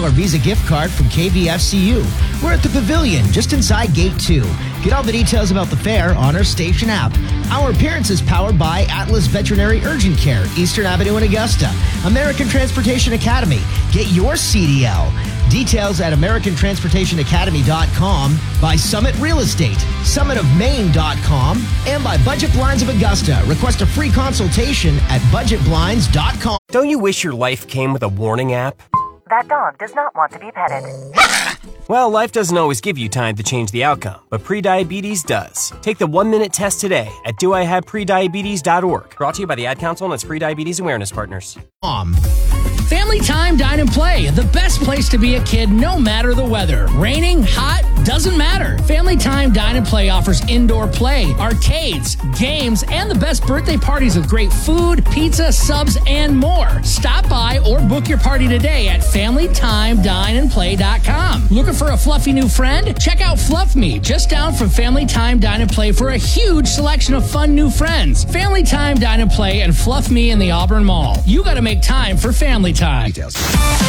$100 Visa gift card from KVFCU. We're at the Pavilion, just inside Gate 2. Get all the details about the fair on our station app. Our appearance is powered by Atlas Veterinary Urgent Care, Eastern Avenue in Augusta. American Transportation Academy. Get your CDL. Details at AmericanTransportationAcademy.com, by Summit Real Estate, SummitOfMaine.com, and by Budget Blinds of Augusta. Request a free consultation at BudgetBlinds.com. Don't you wish your life came with a warning app? That dog does not want to be petted. Well, life doesn't always give you time to change the outcome, but prediabetes does. Take the 1-minute test today at doihaveprediabetes.org. Brought to you by the Ad Council and its Prediabetes Awareness Partners. Family Time Dine and Play, the best place to be a kid no matter the weather. Raining, hot, doesn't matter. Family Time Dine and Play offers indoor play, arcades, games, and the best birthday parties with great food, pizza, subs, and more. Stop by or book your party today at FamilyTimeDineAndPlay.com. Looking for a fluffy new friend? Check out Fluff Me, just down from Family Time Dine and Play for a huge selection of fun new friends. Family Time Dine and Play and Fluff Me in the Auburn Mall. You got to make time for family time. Details.